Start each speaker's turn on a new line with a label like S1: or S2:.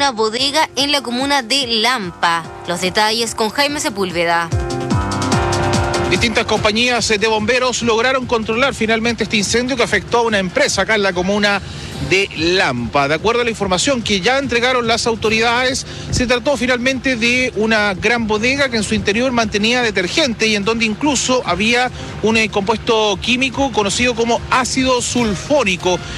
S1: una bodega en la comuna de Lampa. Los detalles con Jaime Sepúlveda.
S2: Distintas compañías de bomberos lograron controlar finalmente este incendio que afectó a una empresa acá en la comuna de Lampa. De acuerdo a la información que ya entregaron las autoridades, se trató finalmente de una gran bodega que en su interior mantenía detergente y en donde incluso había un compuesto químico conocido como ácido sulfónico.